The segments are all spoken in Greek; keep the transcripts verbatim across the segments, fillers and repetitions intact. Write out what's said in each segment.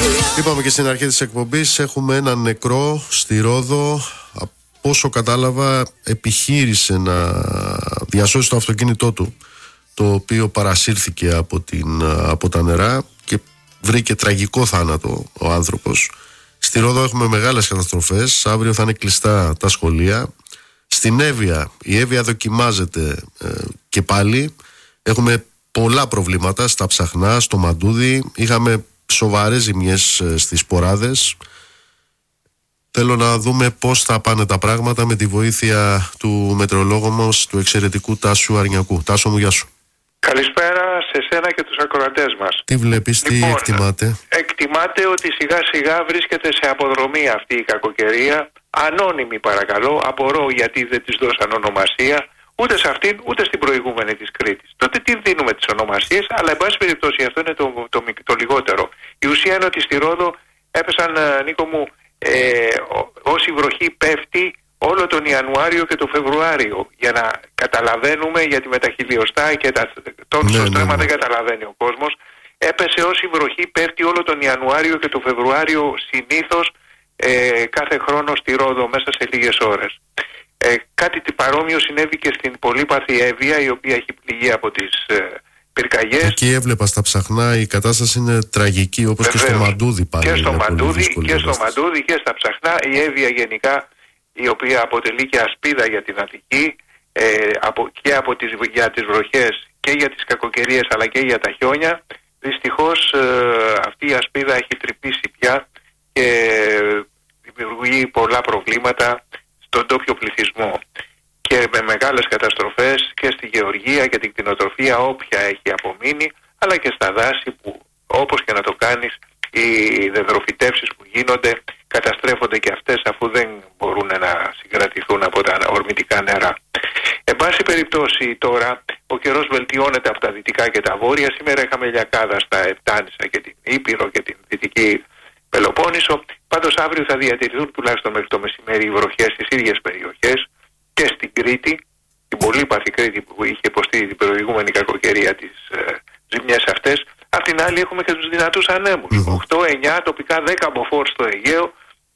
Είπαμε και στην αρχή της εκπομπής, έχουμε έναν νεκρό στη Ρόδο. Από όσο κατάλαβα, επιχείρησε να διασώσει το αυτοκίνητό του, το οποίο παρασύρθηκε από, την, από τα νερά και βρήκε τραγικό θάνατο ο άνθρωπος. Στη Ρόδο έχουμε μεγάλες καταστροφές. Αύριο θα είναι κλειστά τα σχολεία. Στην Εύβοια, η Εύβοια δοκιμάζεται ε, και πάλι. Έχουμε πολλά προβλήματα στα Ψαχνά, στο Μαντούδι. Είχαμε σοβαρές ζημιές ε, στις Ποράδες. Θέλω να δούμε πώς θα πάνε τα πράγματα με τη βοήθεια του μετεωρολόγου μας, του εξαιρετικού Τάσου Αρνιακού. Τάσο μου, γεια σου. Καλησπέρα σε σένα και τους ακροατές μας. Τι βλέπεις, τι λοιπόν, εκτιμάτε? Εκτιμάται ότι σιγά σιγά βρίσκεται σε αποδρομή αυτή η κακοκαιρία. Ανώνυμη παρακαλώ, απορώ γιατί δεν της δώσαν ονομασία ούτε σε αυτήν ούτε στην προηγούμενη της Κρήτης. Τότε τι δίνουμε τις ονομασίες, αλλά εν πάση περιπτώσει αυτό είναι το, το, το, το λιγότερο. Η ουσία είναι ότι στη Ρόδο έπεσαν, Νίκο μου, ε, όση βροχή πέφτει όλο τον Ιανουάριο και τον Φεβρουάριο, για να καταλαβαίνουμε, γιατί με τα χιλιοστά και τα τόνους στο στρέμμα δεν καταλαβαίνει ο κόσμος. Έπεσε όση βροχή πέφτει όλο τον Ιανουάριο και τον Φεβρουάριο συνήθως ε, κάθε χρόνο στη Ρόδο μέσα σε λίγες ώρες. Ε, κάτι παρόμοιο συνέβη και στην πολύπαθη Εύβοια, η οποία έχει πληγεί από τις ε, πυρκαγιές. Εκεί έβλεπα στα Ψαχνά η κατάσταση είναι τραγική, όπως Βεβαίως. και στο Μαντούδι πάλι. Και στο Μαντούδι και, στο Μαντούδι και στα Ψαχνά. Η Εύβοια γενικά, η οποία αποτελεί και ασπίδα για την Αττική, ε, από, και από τις, για τις βροχές και για τις κακοκαιρίες αλλά και για τα χιόνια. Δυστυχώς ε, αυτή η ασπίδα έχει τρυπήσει πια και δημιουργεί πολλά προβλήματα στον τόπιο πληθυσμό και με μεγάλες καταστροφές και στη γεωργία και την κτηνοτροφία όποια έχει απομείνει, αλλά και στα δάση που όπως και να το κάνεις οι δεδροφυτεύσεις που γίνονται καταστρέφονται και αυτές, αφού δεν μπορούν να συγκρατηθούν από τα ορμητικά νερά. Εν πάση περιπτώσει τώρα ο καιρός βελτιώνεται από τα δυτικά και τα βόρεια. Σήμερα είχαμε λιακάδα στα Ευτάνησα και την Ήπειρο και την Δυτική Πελοπόννησο. Πάντως αύριο θα διατηρηθούν τουλάχιστον μέχρι το μεσημέρι οι βροχές στις ίδιες περιοχές και στην Κρήτη, την πολύπαθη Κρήτη που είχε υποστεί την προηγούμενη κακοκαιρία τις ε, ζημιές αυτές. Απ' την άλλη έχουμε και τους δυνατούς ανέμους. Mm-hmm. οκτώ εννιά, τοπικά δέκα μποφόρ στο Αιγαίο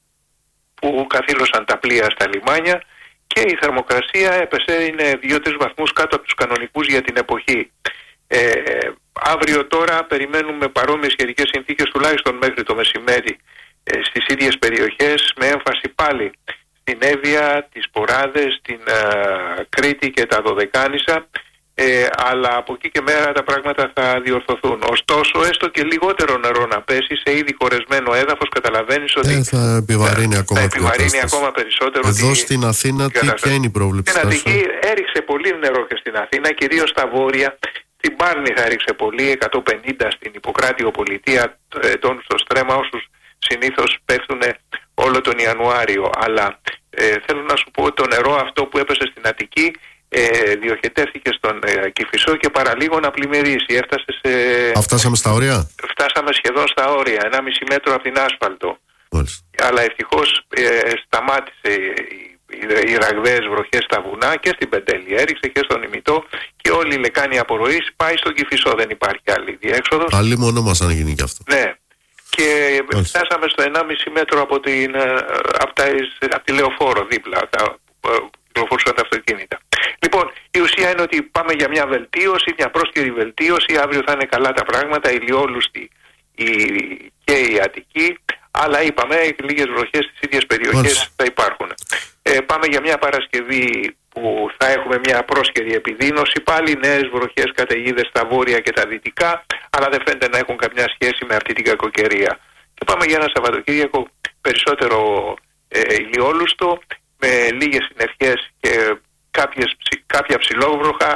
που καθήλωσαν τα πλοία στα λιμάνια και η θερμοκρασία έπεσε, είναι δύο τρεις βαθμούς κάτω από τους κανονικούς για την εποχή. Ε, αύριο τώρα περιμένουμε παρόμοιες καιρικές συνθήκες τουλάχιστον μέχρι το μεσημέρι ε, στις ίδιες περιοχές, με έμφαση πάλι στην Εύβοια, τις Ποράδες, την ε, Κρήτη και τα Δωδεκάνησα. Ε, αλλά από εκεί και μέρα τα πράγματα θα διορθωθούν. Ωστόσο, έστω και λιγότερο νερό να πέσει σε ήδη χωρεσμένο έδαφος, καταλαβαίνεις ότι ε, θα επιβαρύνει, θα, ακόμα, θα επιβαρύνει ακόμα περισσότερο. Εδώ τη, στην Αθήνα τι, ποια είναι η πρόβλεψη? Στην Αττική έριξε πολύ νερό και στην Αθήνα, κυρίως στα βόρεια. Στην Πάρνη θα έριξε πολύ, εκατόν πενήντα στην Ιπποκράτιο Πολιτεία, τον στο Στρέμμα, όσους συνήθως πέφτουν όλο τον Ιανουάριο. Αλλά ε, θέλω να σου πω, το νερό αυτό που έπεσε στην Αττική Ε, διοχετεύτηκε στον ε, Κηφισό και παραλίγο να πλημμυρίσει. Έφτασε σε... Α, φτάσαμε στα όρια. Φτάσαμε σχεδόν στα όρια, ένα μισή μέτρο από την άσφαλτο. Μάλιστα. Αλλά ευτυχώς ε, σταμάτησε οι, οι, οι ραγδαίες βροχές στα βουνά και στην Πεντέλη. Έριξε και στον Ημιτό και όλη η λεκάνη απορροής πάει στον Κηφισό. Δεν υπάρχει άλλη διέξοδος. Άλλη μόνο μας αν γίνει και αυτό. Ναι. Και Μάλιστα. φτάσαμε στο ενάμιση μέτρο από, την, από, τα, από τη Λεωφόρο δίπλα. Τα, κυκλοφορούσαν τα αυτοκίνητα. Λοιπόν, η ουσία είναι ότι πάμε για μια βελτίωση, μια πρόσκαιρη βελτίωση. Αύριο θα είναι καλά τα πράγματα, ηλιόλουστη η, και η Αττική, αλλά είπαμε λίγες βροχές στις ίδιες περιοχές Μάλιστα. θα υπάρχουν. Ε, πάμε για μια Παρασκευή που θα έχουμε μια πρόσκαιρη επιδείνωση, πάλι νέες βροχές, καταιγίδες στα βόρεια και τα δυτικά, αλλά δεν φαίνεται να έχουν καμιά σχέση με αυτή την κακοκαιρία. Και πάμε για ένα Σαββατοκύριακο περισσότερο ε, ηλιόλουστο, με λίγες συννεφιές και κάποιες, κάποια ψηλόβροχα,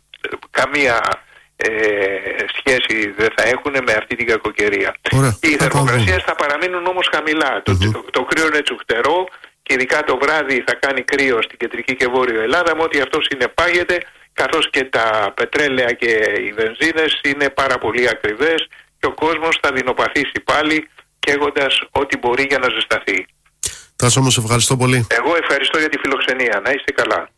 καμία ε, σχέση δεν θα έχουν με αυτή την κακοκαιρία. Ωραία. Οι θερμοκρασίες θα παραμείνουν όμως χαμηλά. Mm-hmm. Το, το, το κρύο είναι τσουχτερό και ειδικά το βράδυ θα κάνει κρύο στην κεντρική και βόρειο Ελλάδα, με ότι αυτό συνεπάγεται, καθώς και τα πετρέλαια και οι βενζίνες είναι πάρα πολύ ακριβές και ο κόσμος θα δεινοπαθήσει πάλι καίγοντας ό,τι μπορεί για να ζεσταθεί. Τάσο μου, σε ευχαριστώ πολύ. Εγώ ευχαριστώ για τη φιλοξενία. Να είστε καλά.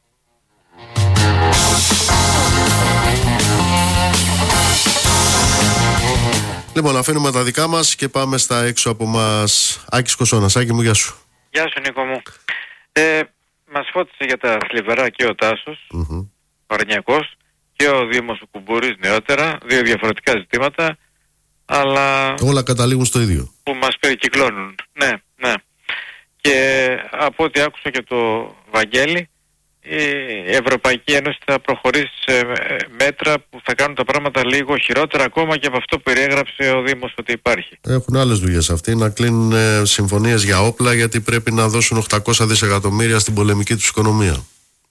Λοιπόν, αφήνουμε τα δικά μας και πάμε στα έξω από μας. Άκης Κοσώνας. Άκη μου, γεια σου. Γεια σου, Νίκο μου. Ε, μας φώτισε για τα θλιβερά και ο Τάσος, Mm-hmm. ο Αρνιακός, και ο Δήμος ο Κουμπούρης νεότερα, δύο διαφορετικά ζητήματα, αλλά όλα καταλήγουν στο ίδιο. Που μας περικυκλώνουν. Ναι, ναι. Και από ό,τι άκουσα και το Βαγγέλη, η Ευρωπαϊκή Ένωση θα προχωρήσει σε μέτρα που θα κάνουν τα πράγματα λίγο χειρότερα ακόμα και από αυτό που περιέγραψε ο Δήμος ότι υπάρχει. Έχουν άλλες δουλειές αυτοί, να κλείνουν ε, συμφωνίες για όπλα, γιατί πρέπει να δώσουν οκτακόσια δισεκατομμύρια στην πολεμική τους οικονομία.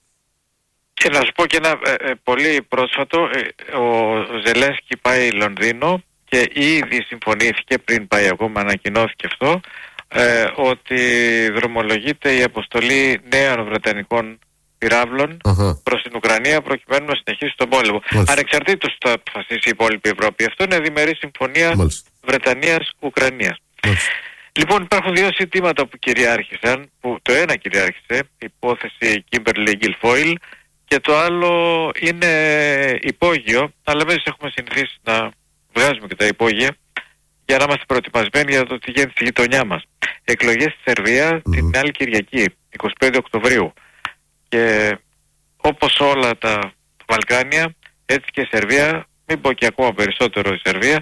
Και να σου πω και ένα ε, ε, πολύ πρόσφατο, ε, ο Ζελένσκι πάει Λονδίνο και ήδη συμφωνήθηκε, πριν πάει ακόμα ανακοινώθηκε αυτό, ε, ότι δρομολογείται η αποστολή νέων βρετανικών πυράβλων uh-huh. προς την Ουκρανία προκειμένου να συνεχίσει τον πόλεμο. Μάλιστα. Ανεξαρτήτως θα αποφασίσει η υπόλοιπη Ευρώπη. Αυτό είναι διμερή συμφωνία Βρετανίας-Ουκρανίας. Λοιπόν, υπάρχουν δύο ζητήματα που κυριάρχησαν, που το ένα κυριάρχησε, υπόθεση Kimberley Guilfoyle, και το άλλο είναι υπόγειο, αλλά εμείς έχουμε συνηθίσει να βγάζουμε και τα υπόγεια για να είμαστε προετοιμασμένοι για το τι γίνεται στη γειτονιά μας. Εκλογές στη Σερβία mm. την άλλη Κυριακή, εικοστή πέμπτη Οκτωβρίου. Και όπως όλα τα Βαλκάνια, έτσι και η Σερβία, μην πω και ακόμα περισσότερο η Σερβία,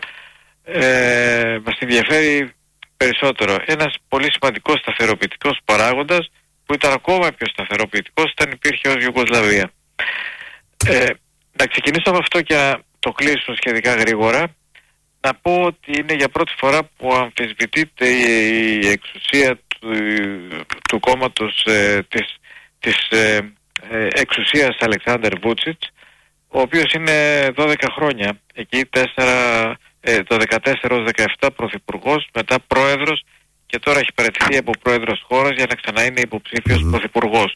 ε, μας ενδιαφέρει περισσότερο. Ένας πολύ σημαντικός σταθεροποιητικός παράγοντας, που ήταν ακόμα πιο σταθεροποιητικός όταν υπήρχε ως Ιουγκοσλαβία. Ε, να ξεκινήσω από αυτό και να το κλείσω σχετικά γρήγορα. Να πω ότι είναι για πρώτη φορά που αμφισβητείται η εξουσία του, του κόμματος ε, της, της ε, ε, εξουσίας Αλεξάνδερ Βούτσιτς, ο οποίος είναι δώδεκα χρόνια εκεί, τέσσερα, ε, το δεκατέσσερα ως δεκαεπτά πρωθυπουργός, μετά πρόεδρος, και τώρα έχει παραιτηθεί από πρόεδρος χώρας για να ξανά είναι υποψήφιος mm-hmm. πρωθυπουργός.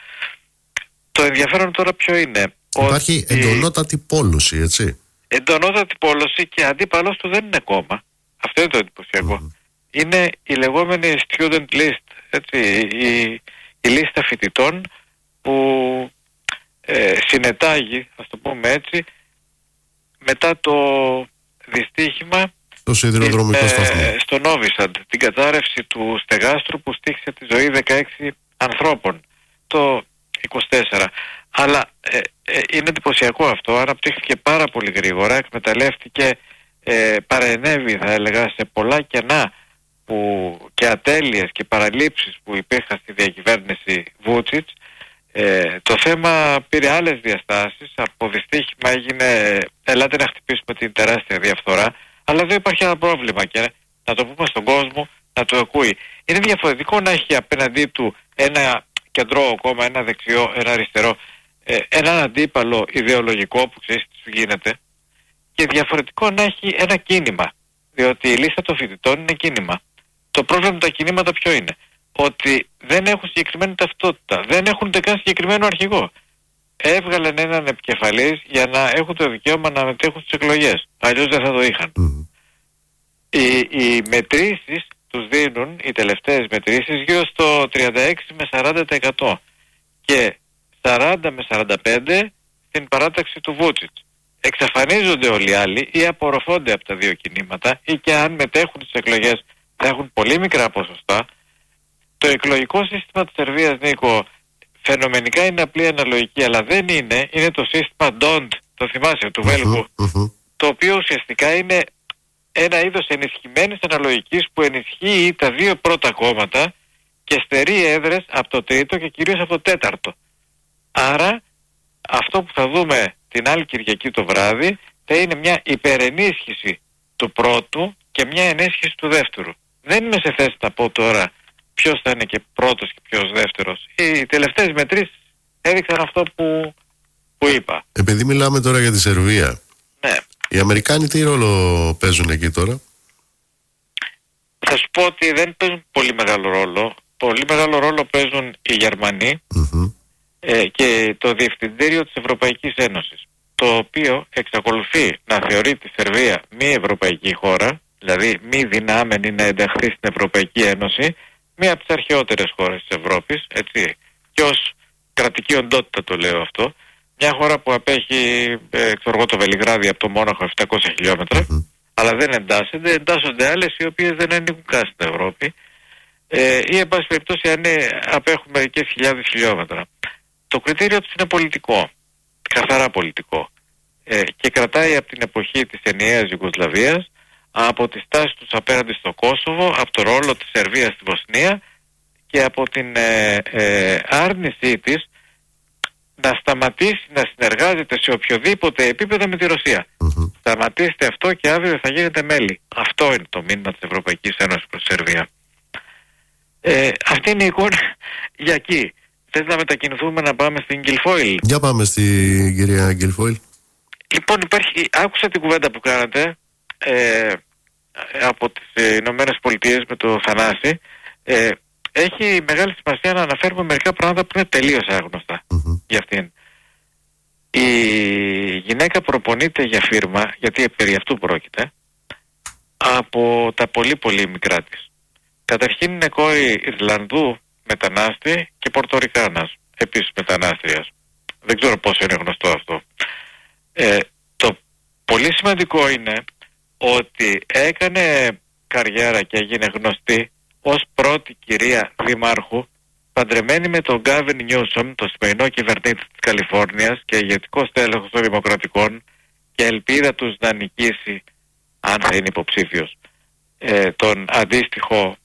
Το ενδιαφέρον τώρα ποιο είναι? Υπάρχει ότι... εντονότατη πόλωση, έτσι. Εντονότατη πόλωση, και αντίπαλος του δεν είναι κόμμα. Αυτό είναι το εντυπωσιακό. Mm-hmm. Είναι η λεγόμενη student list, έτσι, η, η λίστα φοιτητών που ε, συνετάγει, ας το πούμε έτσι, μετά το δυστύχημα στο σιδηροδρομικό σταθμό, ε, στο Νόβισαντ, την κατάρρευση του στεγάστρου που στήχησε τη ζωή δεκαέξι ανθρώπων το είκοσι τέσσερα. Αλλά ε, ε, είναι εντυπωσιακό αυτό, αναπτύχθηκε πάρα πολύ γρήγορα, εκμεταλλεύτηκε, ε, παρενέβη θα έλεγα σε πολλά κενά που, και ατέλειες και παραλήψεις που υπήρχαν στη διακυβέρνηση Βούτσιτς. Ε, το θέμα πήρε άλλες διαστάσεις, από δυστύχημα έγινε ελάτε να χτυπήσουμε την τεράστια διαφθορά, αλλά εδώ υπάρχει ένα πρόβλημα και να το πούμε στον κόσμο να το ακούει. Είναι διαφορετικό να έχει απέναντί του ένα κεντρό κόμμα, ένα δεξιό, ένα αριστερό, ε, έναν αντίπαλο ιδεολογικό που ξέρεις τι σου γίνεται, και διαφορετικό να έχει ένα κίνημα, διότι η λίστα των φοιτητών είναι κίνημα. Το πρόβλημα με τα κινήματα ποιο είναι? Ότι δεν έχουν συγκεκριμένη ταυτότητα, δεν έχουν ούτε καν συγκεκριμένο αρχηγό. Έβγαλαν έναν επικεφαλής για να έχουν το δικαίωμα να μετέχουν στις εκλογές, αλλιώς δεν θα το είχαν. Mm. Οι, οι μετρήσεις τους δίνουν, οι τελευταίες μετρήσεις, γύρω στο τριάντα έξι με σαράντα τοις εκατό και σαράντα με σαράντα πέντε τοις εκατό στην παράταξη του Βούτσιτς. Εξαφανίζονται όλοι οι άλλοι ή απορροφώνται από τα δύο κινήματα, ή και αν μετέχουν στις εκλογές θα έχουν πολύ μικρά ποσοστά. Το εκλογικό σύστημα της Σερβίας, Νίκο, φαινομενικά είναι απλή αναλογική, αλλά δεν είναι. Είναι το σύστημα ντόντ, το θυμάσαι, του Βέλγου, uh-huh. το οποίο ουσιαστικά είναι ένα είδος ενισχυμένης αναλογικής που ενισχύει τα δύο πρώτα κόμματα και στερεί έδρες από το τρίτο και κυρίως από το τέταρτο. Άρα αυτό που θα δούμε την άλλη Κυριακή το βράδυ θα είναι μια υπερενίσχυση του πρώτου και μια ενίσχυση του δεύτερου. Δεν είμαι σε θέση να πω τώρα ποιος θα είναι και πρώτος και ποιος δεύτερος. Οι τελευταίες μετρήσεις έδειξαν αυτό που, που είπα. Επειδή μιλάμε τώρα για τη Σερβία, ναι. Οι Αμερικάνοι τι ρόλο παίζουν εκεί τώρα? Θα σου πω ότι δεν παίζουν πολύ μεγάλο ρόλο. Πολύ μεγάλο ρόλο παίζουν οι Γερμανοί mm-hmm. ε, και το Διευθυντήριο της Ευρωπαϊκής Ένωσης, το οποίο εξακολουθεί να θεωρεί τη Σερβία μη ευρωπαϊκή χώρα, δηλαδή μη δυνάμενη να ενταχθεί στην Ευρωπαϊκή Ένωση, μία από τις αρχαιότερες χώρες της Ευρώπης, έτσι, και ως κρατική οντότητα το λέω αυτό, μια χώρα που απέχει, ε, ξέρω εγώ, το Βελιγράδι από το Μόναχο επτακόσια χιλιόμετρα, mm-hmm. αλλά δεν εντάσσονται, εντάσσονται άλλες οι οποίες δεν ανήκουν καν στην Ευρώπη ε, ή εν πάση περιπτώσει αν απέχουν μερικές χιλιάδες χιλιόμετρα. Το κριτήριο τους είναι πολιτικό, καθαρά πολιτικό ε, και κρατάει από την εποχή της ενιαίας Ιουγκοσλαβίας, από τη στάση τους απέναντι στο Κόσοβο, από το ρόλο της Σερβίας στη Βοσνία και από την ε, ε, άρνησή της να σταματήσει να συνεργάζεται σε οποιοδήποτε επίπεδο με τη Ρωσία. Mm-hmm. Σταματήστε αυτό και αύριο θα γίνετε μέλη. Αυτό είναι το μήνυμα της Ευρωπαϊκής Ένωσης προς τη Σερβία. Ε, αυτή είναι η εικόνα για εκεί. Θες να μετακινηθούμε να πάμε στην Γκιλφόιλ? Για πάμε στην κυρία Γκιλφόιλ. Λοιπόν, υπάρχει, άκουσα την κουβέντα που κάνατε ε, από τις Ηνωμένες Πολιτείες με το Θανάση. Ε, έχει μεγάλη σημασία να αναφέρουμε μερικά πράγματα που είναι τελείως άγνωστα mm-hmm. για αυτήν. Η γυναίκα προπονείται για φίρμα, γιατί περί αυτού πρόκειται, από τα πολύ πολύ μικρά της. Καταρχήν είναι κόρη Ιρλανδού μετανάστη και Πορτορικάνας, επίσης μετανάστριας. Δεν ξέρω πόσο είναι γνωστό αυτό. Ε, το πολύ σημαντικό είναι ότι έκανε καριέρα και έγινε γνωστή ως πρώτη κυρία δημάρχου, παντρεμένη με τον Γκάβιν Νιούσομ, το σημερινό κυβερνήτη της Καλιφόρνιας και ηγετικό στέλεχος των Δημοκρατικών, και ελπίδα τους να νικήσει, αν θα είναι υποψήφιος, ε, τον αντίστοιχο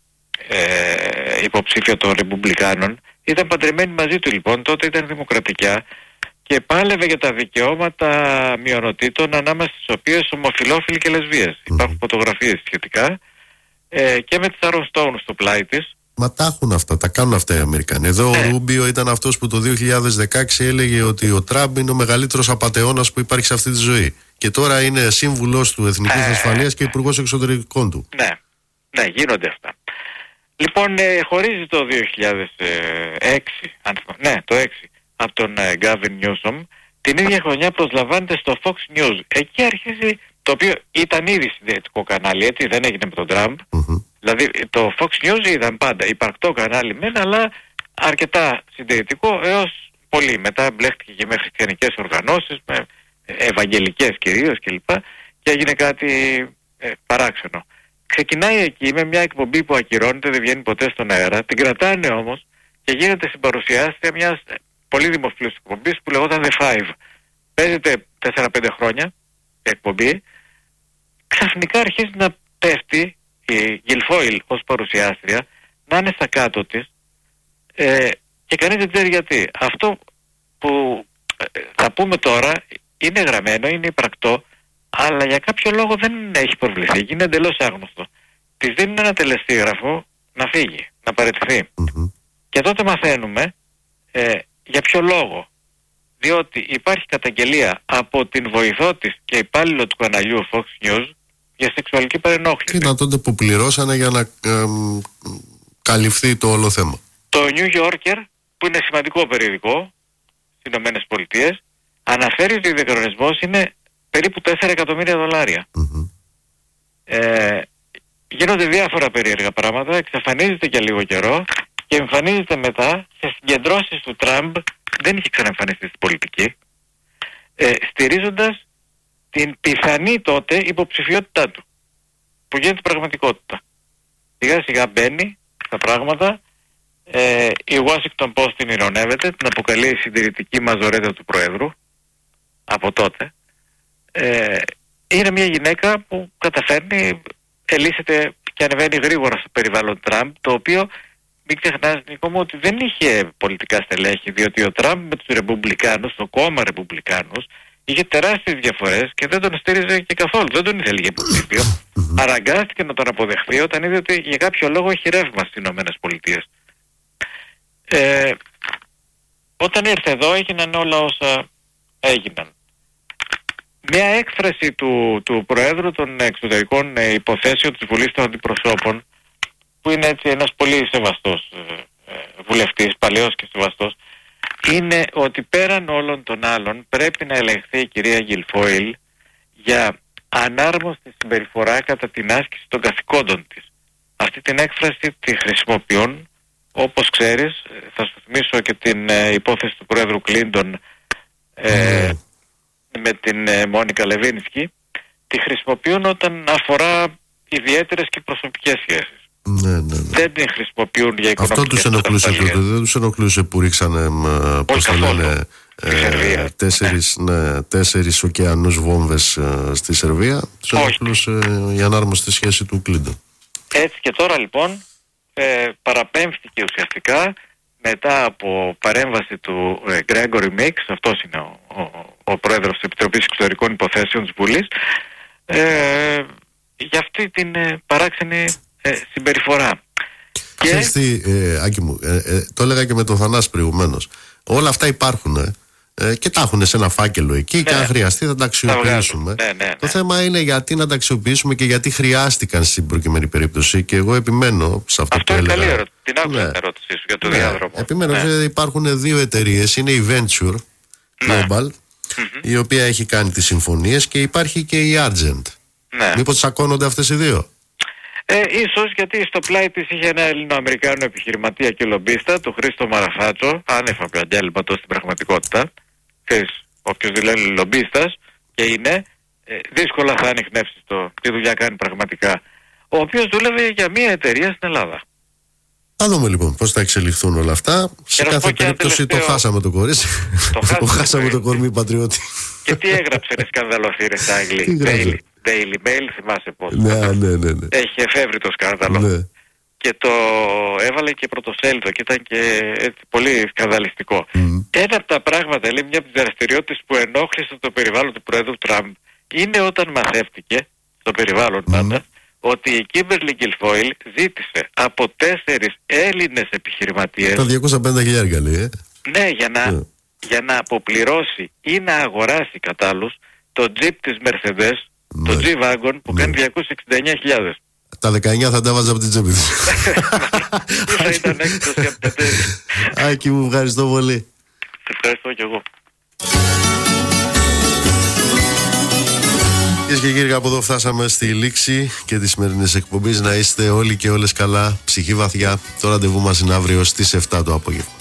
ε, υποψήφιο των Ρεπουμπλικάνων. Ήταν παντρεμένη μαζί του λοιπόν, τότε ήταν δημοκρατικά και πάλευε για τα δικαιώματα μειονοτήτων, ανάμεσα στις οποίες ομοφυλόφιλοι και λεσβίες. Mm. Υπάρχουν φωτογραφίες σχετικά ε, και με τη Σάρον Στόουν στο πλάι της. Μα τα έχουν αυτά, τα κάνουν αυτά οι Αμερικανοί. Εδώ ε. ο Ρούμπιο ήταν αυτός που το δύο χιλιάδες δεκαέξι έλεγε ότι ο Τραμπ είναι ο μεγαλύτερος απατεώνας που υπάρχει σε αυτή τη ζωή. Και τώρα είναι σύμβουλος του Εθνικής ε. Ασφαλείας και υπουργός εξωτερικών του. Ναι, ναι, γίνονται αυτά. Λοιπόν, ε, χωρίζει το δύο χιλιάδες έξι, αν θυμάμαι, ναι, το έξι, από τον Γκάβιν Νιούσομ. Την ίδια χρονιά προσλαμβάνεται στο Fox News. Εκεί αρχίζει, το οποίο ήταν ήδη συντηρητικό κανάλι, έτσι, δεν έγινε με τον Τραμπ. Mm-hmm. Δηλαδή το Fox News ήταν πάντα υπαρκτό κανάλι μεν, αλλά αρκετά συντηρητικό έως πολύ. Μετά μπλέχτηκε και με χριστιανικές οργανώσεις, με ευαγγελικές κυρίως κλπ. Και έγινε κάτι ε, παράξενο. Ξεκινάει εκεί με μια εκπομπή που ακυρώνεται, δεν βγαίνει ποτέ στον αέρα. Την κρατάνε όμως και γίνεται συμπαρουσιάστρια μιας πολύ δημοφιλούς εκπομπής που λεγόταν The Five. Παίζεται τέσσερα πέντε χρόνια εκπομπή. Ξαφνικά αρχίζει να πέφτει η Γκιλφόιλ ως παρουσιάστρια, να είναι στα κάτω της ε, και κανείς δεν ξέρει γιατί. Αυτό που ε, θα πούμε τώρα είναι γραμμένο, είναι υπαρκτό, αλλά για κάποιο λόγο δεν έχει προβληθεί, είναι εντελώς άγνωστο. Της δίνουν ένα τελεστίγραφο να φύγει, να παραιτηθεί. Mm-hmm. Και τότε μαθαίνουμε ε, για ποιο λόγο. Διότι υπάρχει καταγγελία από την βοηθό της και υπάλληλο του καναλιού Fox News για σεξουαλική παρενόχληση. Ήταν τότε που πληρώσανε για να ε, καλυφθεί το όλο θέμα. Το New Yorker, που είναι σημαντικό περιοδικό στις Ηνωμένες Πολιτείες, αναφέρει ότι ο διακανονισμός είναι περίπου τέσσερα εκατομμύρια δολάρια. Mm-hmm. Ε, γίνονται διάφορα περίεργα πράγματα, εξαφανίζεται για λίγο καιρό και εμφανίζεται μετά σε συγκεντρώσεις του Τραμπ, δεν είχε ξαναεμφανιστεί στην πολιτική, ε, στηρίζοντας την πιθανή τότε υποψηφιότητά του, που γίνεται πραγματικότητα. Σιγά σιγά μπαίνει στα πράγματα. ε, η Washington Post την ειρωνεύεται, την αποκαλεί συντηρητική μαζορέτα του Προέδρου από τότε. ε, είναι μια γυναίκα που καταφέρνει, ελύσσεται και ανεβαίνει γρήγορα στο περιβάλλον Τραμπ, το οποίο μην ξεχνάς, Νίκο μου, ότι δεν είχε πολιτικά στελέχη, διότι ο Τραμπ με τους Ρεπουμπλικάνους, το κόμμα Ρεπουμπλικάνους, είχε τεράστιες διαφορές και δεν τον στήριζε και καθόλου, δεν τον ήθελε για υποψήφιο. Αναγκάστηκε να τον αποδεχθεί όταν είδε ότι για κάποιο λόγο έχει ρεύμα στις Ηνωμένες Πολιτείες. Ε, όταν ήρθε εδώ έγιναν όλα όσα έγιναν. Μια έκφραση του, του Προέδρου των Εξωτερικών Υποθέσεων της Βουλής των Αντιπροσώπων, που είναι έτσι ένας πολύ σεβαστός ε, ε, βουλευτής, παλαιός και σεβαστός, είναι ότι πέραν όλων των άλλων πρέπει να ελεγχθεί η κυρία Γκιλφόιλ για ανάρμοστη συμπεριφορά κατά την άσκηση των καθηκόντων της. Αυτή την έκφραση τη χρησιμοποιούν, όπως ξέρεις, θα σου θυμίσω και την ε, υπόθεση του Πρόεδρου Κλίντον ε, mm. με την ε, Μόνικα Λεβίνσκι, τη χρησιμοποιούν όταν αφορά ιδιαίτερες και προσωπικές σχέσεις. Ναι, ναι, ναι. Δεν την χρησιμοποιούν για οικονομικές. Αυτό τους ενοχλούσε τότε, δεν τους ενοχλούσε που ρίξανε, πώς το λένε, ε, τέσσερις, ναι, τέσσερις ωκεανούς βόμβες ε, στη Σερβία. Τους ενοχλούσε η ανάρμοστη σχέση του Κλίντον. Έτσι και τώρα λοιπόν ε, παραπέμφθηκε ουσιαστικά μετά από παρέμβαση του ε, Γκρέγκορι Μίξ, αυτός είναι ο, ο, ο πρόεδρος της Επιτροπής Εξωτερικών Υποθέσεων της Βουλής, ε, για αυτή την ε, παράξενη ε, συμπεριφορά. Ξέρεις τι, ε, Άκη μου, ε, ε, το έλεγα και με τον Θανάση προηγουμένως. Όλα αυτά υπάρχουν ε, ε, και τα έχουν σε ένα φάκελο εκεί, ναι, και αν χρειαστεί θα τα αξιοποιήσουμε. Ναι, ναι, ναι. Το θέμα είναι γιατί να τα αξιοποιήσουμε και γιατί χρειάστηκαν στην προκειμένη περίπτωση. Και εγώ επιμένω σε αυτό, αυτό που έλεγα. Αυτό είναι καλή ερώτηση. Την άκουσα, ναι, την ερώτησή σου για το, ναι, διάδρομο. Επιμένω, ναι. ότι υπάρχουν δύο εταιρείες. Είναι η Venture ναι. Global, mm-hmm. η οποία έχει κάνει τις συμφωνίες, και υπάρχει και η Argent. Ναι. Μήπως τσακώνονται αυτές οι δύο? Ε, ίσως γιατί στο πλάι της είχε ένα Ελληνοαμερικάνο επιχειρηματία και λομπίστα, τον Χρήστο Μαραφάτσο, άνευ επαγγέλματος στην πραγματικότητα. Ξέρεις, όποιος δηλαδή λομπίστας και είναι, ε, δύσκολα θα ανιχνεύσει το τι δουλειά κάνει πραγματικά. Ο οποίος δούλευε για μια εταιρεία στην Ελλάδα. Θα δούμε λοιπόν πώς θα εξελιχθούν όλα αυτά. Σε κάθε περίπτωση τελευταίο... το χάσαμε το κορίτσι. Το χάσαμε, το χάσαμε το κορμί πατριώτη. Και τι έγραψε ρε σκανδαλοθύρε στα Αγγλία? Daily Mail, θυμάσαι πώς. Ναι, ναι, ναι, ναι. Έχει εφεύρει το σκάνδαλο. Ναι. Και το έβαλε και πρωτοσέλιδο και ήταν και έτσι πολύ σκανδαλιστικό. Mm. Ένα από τα πράγματα, λέει, μια από τις δραστηριότητες που ενόχλησε το περιβάλλον του Πρόεδρου Τραμπ είναι όταν μαθεύτηκε στο περιβάλλον mm. πάντα ότι η Kimberly Guilfoyle ζήτησε από τέσσερις Έλληνες επιχειρηματίες. Τα διακόσια πενήντα χιλιάδες λέει, ε. Ναι, για να, yeah. για να αποπληρώσει ή να αγοράσει κατ' άλλους το τζιπ της Mercedes, ναι. το G-Wagon που ναι. κάνει διακόσιες εξήντα εννέα χιλιάδες. Τα δεκαεννιά θα τα βάζα από την τσέπη της. Θα ήταν έκπτωση από τα τέσσερα. Άκη μου, ευχαριστώ πολύ. Σε ευχαριστώ κι εγώ. Κυρίες και κύριοι, από εδώ φτάσαμε στη λήξη και τη σημερινή εκπομπή. Να είστε όλοι και όλες καλά, ψυχή βαθιά. Το ραντεβού μας είναι αύριο στις εφτά το απόγευμα.